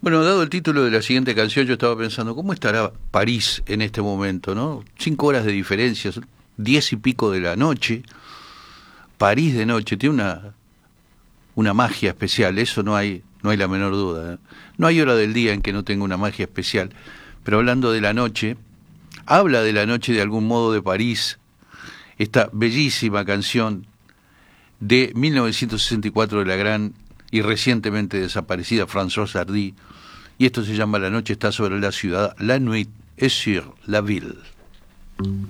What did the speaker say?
Bueno, dado el título de la siguiente canción, yo estaba pensando, ¿cómo estará París en este momento, no? 5 horas de diferencia, son 10 y pico de la noche. París de noche tiene una magia especial, eso no hay la menor duda, ¿eh? No hay hora del día en que no tenga una magia especial. Pero hablando de la noche, habla de la noche de algún modo de París, esta bellísima canción de 1964 de la gran y recientemente desaparecida Françoise Hardy, y esto se llama La noche está sobre la ciudad, La nuit est sur la ville.